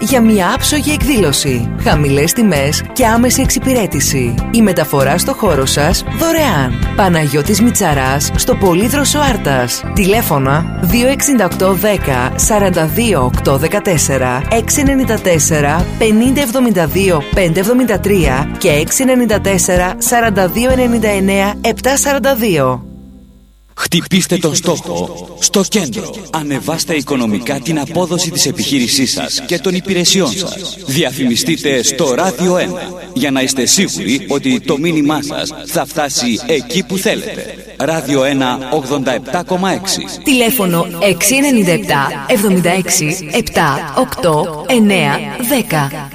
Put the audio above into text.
για μια άψογη εκδήλωση. Χαμηλές τιμές και άμεση εξυπηρέτηση. Η μεταφορά στο χώρο σας δωρεάν. Παναγιώτης Μητσαράς στο Πολύδροσο Άρτας. Τηλέφωνα 26810 42 814, 694 50 72 573 και 694 42 99 742. Χτυπήστε τον στόχο στο κέντρο. Ανεβάστε οικονομικά την απόδοση της επιχείρησής σας και των υπηρεσιών σας. Διαφημιστείτε στο Ράδιο 1 για να είστε σίγουροι ότι το μήνυμά σας θα φτάσει εκεί που θέλετε. Ράδιο 1 87,6. Τηλέφωνο 697 76 7 8 9 10.